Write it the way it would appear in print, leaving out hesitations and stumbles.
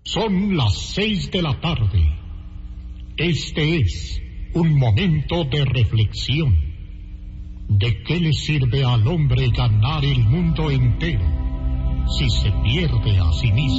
Son las 6 de la tarde. Este es un momento de reflexión. ¿De qué le sirve al hombre ganar el mundo entero si se pierde a sí mismo?